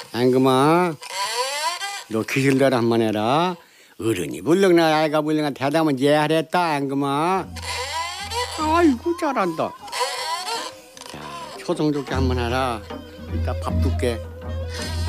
앵금아, 너 기술대로 한번 해라. 어른이 불렁나 아이가 불렁나 대답은 예하랬다 앵금아. 아이고 잘한다. 자, 초성 좋게 한번 해라. 이따 밥 줄게.